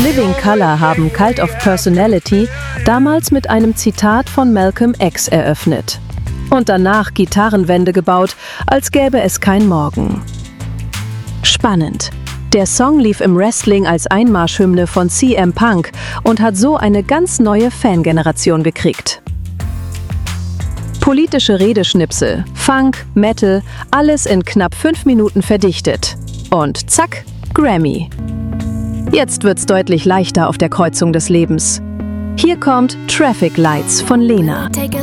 Living Colour haben Cult of Personality damals mit einem Zitat von Malcolm X eröffnet. Und danach Gitarrenwände gebaut, als gäbe es kein Morgen. Spannend. Der Song lief im Wrestling als Einmarschhymne von CM Punk und hat so eine ganz neue Fangeneration gekriegt. Politische Redeschnipsel, Funk, Metal, alles in knapp 5 Minuten verdichtet. Und zack, Grammy. Jetzt wird's deutlich leichter auf der Kreuzung des Lebens. Hier kommt Traffic Lights von Lena. Take a